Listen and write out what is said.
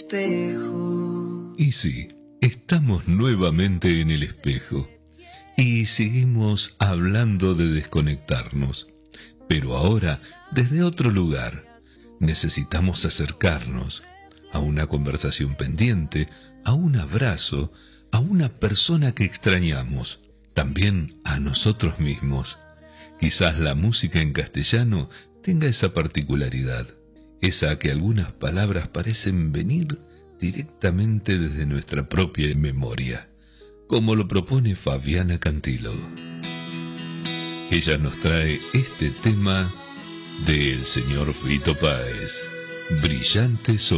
espejo. Y sí, estamos nuevamente en el espejo y seguimos hablando de desconectarnos, pero ahora desde otro lugar. Necesitamos acercarnos a una conversación pendiente, a un abrazo, a una persona que extrañamos, también a nosotros mismos. Quizás la música en castellano tenga esa particularidad, esa que algunas palabras parecen venir directamente desde nuestra propia memoria, como lo propone Fabiana Cantilo. Ella nos trae este tema del señor Fito Páez, Brillante Sol.